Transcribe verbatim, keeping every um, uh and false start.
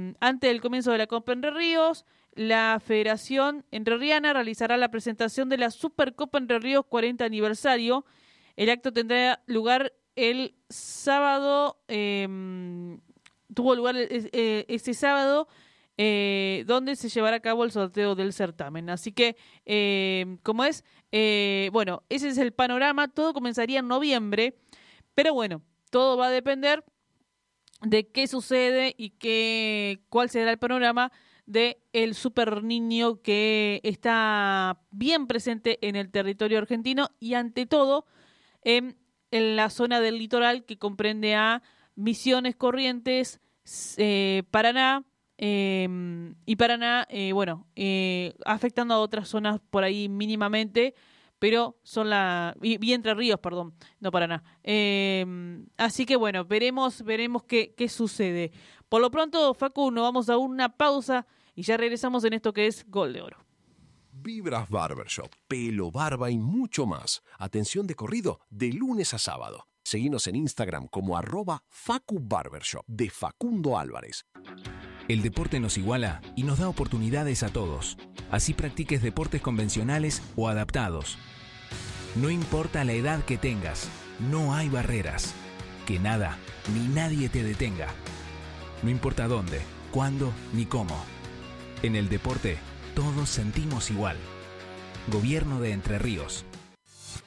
antes del comienzo de la Copa Entre Ríos, la Federación Entrerriana realizará la presentación de la Supercopa Entre Ríos cuarenta aniversario. El acto tendrá lugar el sábado, eh, tuvo lugar eh, este sábado, eh, donde se llevará a cabo el sorteo del certamen. Así que, eh, como es, eh, bueno, ese es el panorama. Todo comenzaría en noviembre, pero bueno, todo va a depender de qué sucede y qué, cuál será el panorama de el super niño que está bien presente en el territorio argentino y ante todo en, en la zona del litoral que comprende a Misiones, Corrientes, eh, Paraná eh, y Paraná, eh, bueno, eh, afectando a otras zonas por ahí mínimamente, pero son la y, y Entre Ríos, perdón, no Paraná. Eh, así que bueno, veremos, veremos qué, qué sucede. Por lo pronto, Facu, nos vamos a una pausa y ya regresamos en esto que es Gol de Oro. Vibras Barbershop, pelo, barba y mucho más. Atención de corrido de lunes a sábado. Seguinos en Instagram como arroba Facu Barbershop de Facundo Álvarez. El deporte nos iguala y nos da oportunidades a todos. Así practiques deportes convencionales o adaptados. No importa la edad que tengas, no hay barreras. Que nada ni nadie te detenga. No importa dónde, cuándo ni cómo. En el deporte, todos sentimos igual. Gobierno de Entre Ríos.